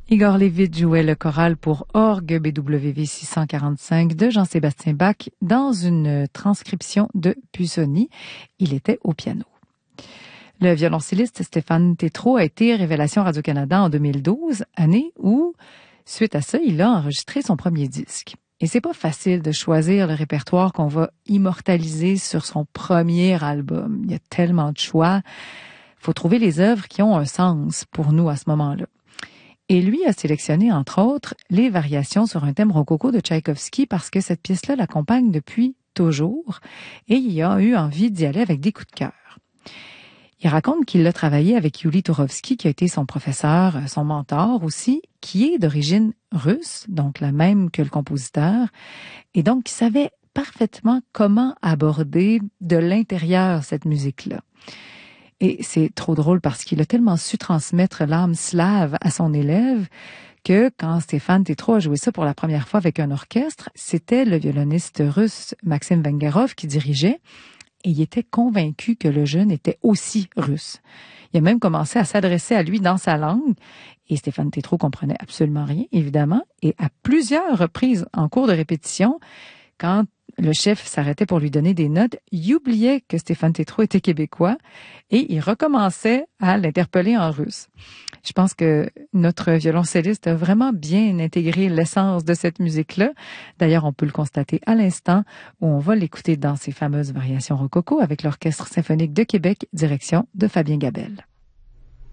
Igor Levit jouait le choral pour orgue BWV 645 de Jean-Sébastien Bach dans une transcription de Busoni. Il était au piano. Le violoncelliste Stéphane Tétrault a été révélation Radio-Canada en 2012, année où, suite à ça, il a enregistré son premier disque. Et c'est pas facile de choisir le répertoire qu'on va immortaliser sur son premier album. Il y a tellement de choix. Faut trouver les œuvres qui ont un sens pour nous à ce moment-là. Et lui a sélectionné, entre autres, les variations sur un thème rococo de Tchaïkovski parce que cette pièce-là l'accompagne depuis toujours et il a eu envie d'y aller avec des coups de cœur. Il raconte qu'il a travaillé avec Yuli Tourovsky, qui a été son professeur, son mentor aussi, qui est d'origine russe, donc la même que le compositeur, et donc qui savait parfaitement comment aborder de l'intérieur cette musique-là. Et c'est trop drôle parce qu'il a tellement su transmettre l'âme slave à son élève que quand Stéphane Tétrault a joué ça pour la première fois avec un orchestre, c'était le violoniste russe Maxime Vengerov qui dirigeait. Et il était convaincu que le jeune était aussi russe. Il a même commencé à s'adresser à lui dans sa langue. Et Stéphane Tétrault comprenait absolument rien, évidemment. Et à plusieurs reprises, en cours de répétition, quand le chef s'arrêtait pour lui donner des notes, il oubliait que Stéphane Tétrault était québécois et il recommençait à l'interpeller en russe. Je pense que notre violoncelliste a vraiment bien intégré l'essence de cette musique-là. D'ailleurs, on peut le constater à l'instant où on va l'écouter dans ses fameuses variations rococo avec l'Orchestre symphonique de Québec, direction de Fabien Gabelle.